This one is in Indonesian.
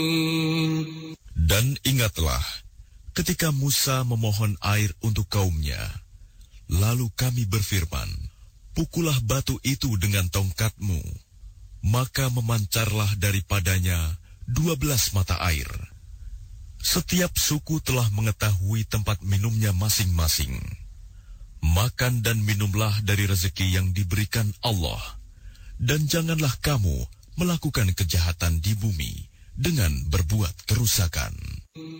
Dan ingatlah, ketika Musa memohon air untuk kaumnya, lalu kami berfirman, pukullah batu itu dengan tongkatmu, maka memancarlah daripadanya 12 mata air. Setiap suku telah mengetahui tempat minumnya masing-masing. Makan dan minumlah dari rezeki yang diberikan Allah, dan janganlah kamu melakukan kejahatan di bumi dengan berbuat kerusakan.